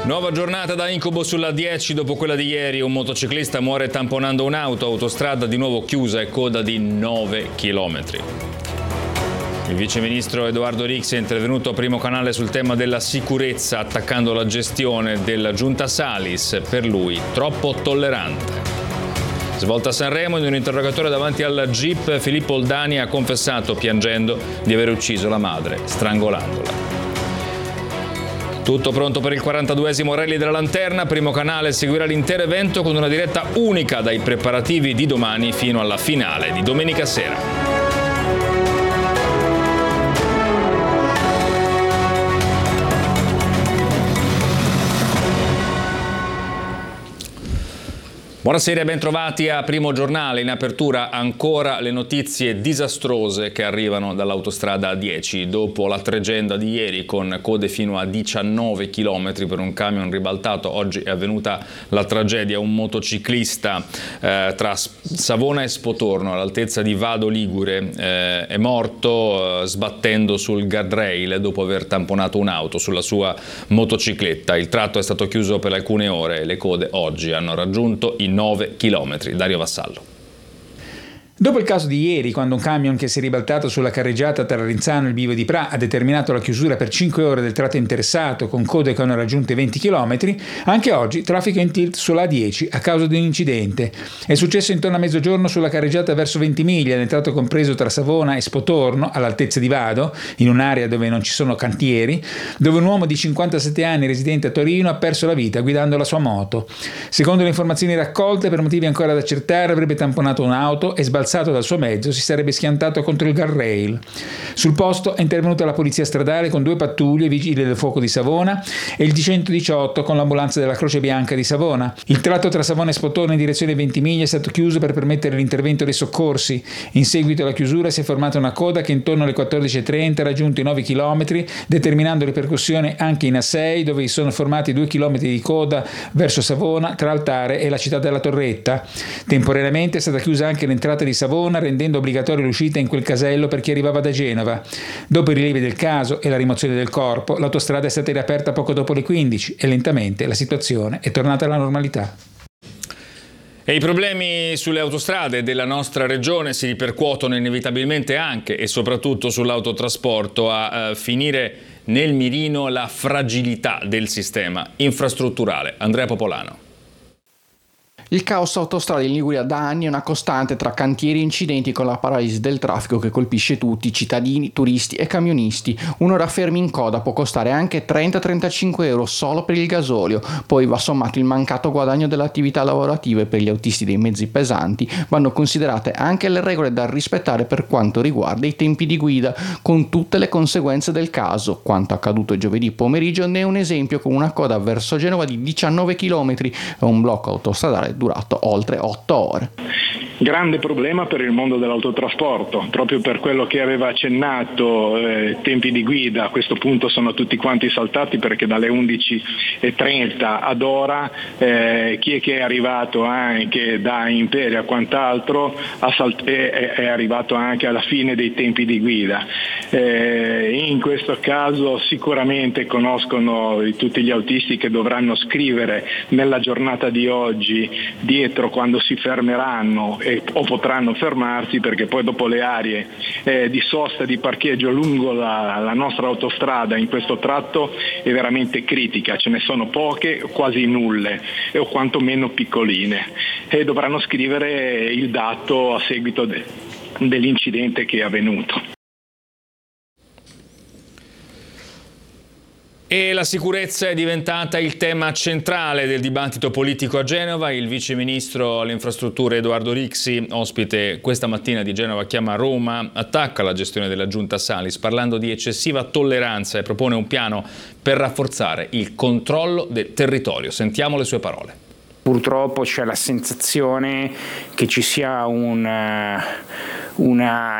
Nuova giornata da incubo sulla 10 dopo quella di ieri. Un motociclista muore tamponando un'auto, autostrada di nuovo chiusa e coda di 9 chilometri. Il viceministro Edoardo Rixi è intervenuto a Primo Canale sul tema della sicurezza, attaccando la gestione della Giunta Salis, per lui troppo tollerante. Svolta a Sanremo, in un interrogatorio davanti al GIP, Filippo Oldani ha confessato, piangendo, di aver ucciso la madre, strangolandola. Tutto pronto per il 42esimo Rally della Lanterna. Primo Canale seguirà l'intero evento con una diretta unica dai preparativi di domani fino alla finale di domenica sera. Buonasera e bentrovati a Primo Giornale. In apertura ancora le notizie disastrose che arrivano dall'autostrada A10. Dopo la tregenda di ieri con code fino a 19 km per un camion ribaltato, oggi è avvenuta la tragedia. Un motociclista tra Savona e Spotorno, all'altezza di Vado Ligure, è morto sbattendo sul guardrail dopo aver tamponato un'auto sulla sua motocicletta. Il tratto è stato chiuso per alcune ore e le code oggi hanno raggiunto i 9 chilometri. Dario Vassallo. Dopo il caso di ieri, quando un camion che si è ribaltato sulla carreggiata tra Rinzano e il Bivio di Pra ha determinato la chiusura per 5 ore del tratto interessato con code che hanno raggiunto i 20 km, anche oggi traffico in tilt sulla A10 a causa di un incidente. È successo intorno a mezzogiorno sulla carreggiata verso Ventimiglia, nel tratto compreso tra Savona e Spotorno, all'altezza di Vado, in un'area dove non ci sono cantieri, dove un uomo di 57 anni residente a Torino ha perso la vita guidando la sua moto. Secondo le informazioni raccolte, per motivi ancora da accertare, avrebbe tamponato un'auto e sbalzato dal suo mezzo si sarebbe schiantato contro il guardrail. Sul posto è intervenuta la polizia stradale con 2 pattuglie, vigili del fuoco di Savona e il G118 con l'ambulanza della Croce Bianca di Savona. Il tratto tra Savona e Spotorno in direzione Ventimiglia è stato chiuso per permettere l'intervento dei soccorsi. In seguito alla chiusura si è formata una coda che intorno alle 14.30 ha raggiunto i 9 km, determinando ripercussioni anche in A6, dove si sono formati 2 km di coda verso Savona tra Altare e la città della Torretta. Temporaneamente è stata chiusa anche l'entrata di Savona, rendendo obbligatoria l'uscita in quel casello per chi arrivava da Genova. Dopo i rilievi del caso e la rimozione del corpo, l'autostrada è stata riaperta poco dopo le 15 e lentamente la situazione è tornata alla normalità. E i problemi sulle autostrade della nostra regione si ripercuotono inevitabilmente anche e soprattutto sull'autotrasporto, a finire nel mirino la fragilità del sistema infrastrutturale. Andrea Popolano. Il caos autostradale in Liguria da anni è una costante tra cantieri e incidenti, con la paralisi del traffico che colpisce tutti, cittadini, turisti e camionisti. Un'ora fermi in coda può costare anche 30-35 euro solo per il gasolio, poi va sommato il mancato guadagno delle attività lavorative. Per gli autisti dei mezzi pesanti vanno considerate anche le regole da rispettare per quanto riguarda i tempi di guida, con tutte le conseguenze del caso. Quanto accaduto giovedì pomeriggio ne è un esempio, con una coda verso Genova di 19 km e un blocco autostradale durato oltre 8 ore. Grande problema per il mondo dell'autotrasporto, proprio per quello che aveva accennato, tempi di guida a questo punto sono tutti quanti saltati, perché dalle 11.30 ad ora chi è che è arrivato anche da Imperia e quant'altro è arrivato anche alla fine dei tempi di guida. In questo caso sicuramente conoscono tutti gli autisti che dovranno scrivere nella giornata di oggi dietro quando si fermeranno o potranno fermarsi, perché poi dopo le aree di sosta e di parcheggio lungo la nostra autostrada in questo tratto è veramente critica, ce ne sono poche, quasi nulle o quantomeno piccoline, e dovranno scrivere il dato a seguito dell'incidente che è avvenuto. E la sicurezza è diventata il tema centrale del dibattito politico a Genova. Il viceministro alle infrastrutture Edoardo Rixi, ospite questa mattina di Genova Chiama Roma, attacca la gestione della Giunta Salis parlando di eccessiva tolleranza e propone un piano per rafforzare il controllo del territorio. Sentiamo le sue parole. Purtroppo c'è la sensazione che ci sia una